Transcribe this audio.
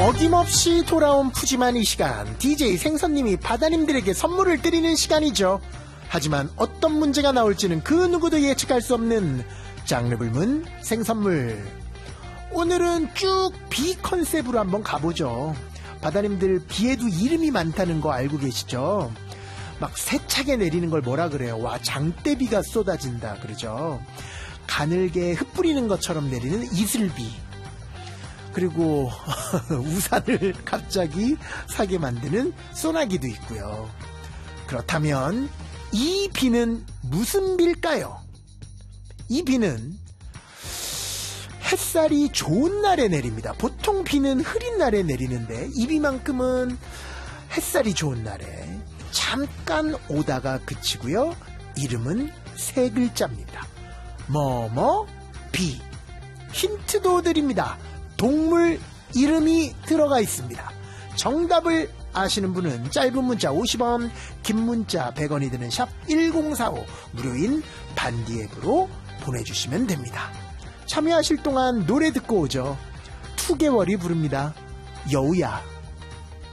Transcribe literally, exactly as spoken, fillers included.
어김없이 돌아온 푸짐한 이 시간, 디제이 생선님이 바다님들에게 선물을 드리는 시간이죠. 하지만 어떤 문제가 나올지는 그 누구도 예측할 수 없는 장르불문 생선물. 오늘은 쭉 비 컨셉으로 한번 가보죠. 바다님들 비에도 이름이 많다는 거 알고 계시죠? 막 세차게 내리는 걸 뭐라 그래요? 와, 장대비가 쏟아진다 그러죠. 가늘게 흩뿌리는 것처럼 내리는 이슬비. 그리고 우산을 갑자기 사게 만드는 소나기도 있고요. 그렇다면 이 비는 무슨 비일까요? 이 비는 햇살이 좋은 날에 내립니다. 보통 비는 흐린 날에 내리는데 이 비만큼은 햇살이 좋은 날에 잠깐 오다가 그치고요. 이름은 세 글자입니다. 뭐뭐 비. 힌트도 드립니다. 동물 이름이 들어가 있습니다. 정답을 아시는 분은 짧은 문자 오십 원, 긴 문자 백 원이 드는 샵 일공사오 무료인 반디 앱으로 보내주시면 됩니다. 참여하실 동안 노래 듣고 오죠. 투개월이 부릅니다. 여우야.